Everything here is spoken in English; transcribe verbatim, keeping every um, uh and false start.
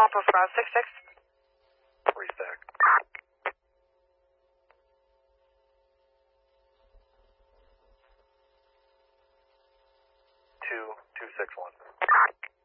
Alpha Frost six six. Three sec. Two, two six one.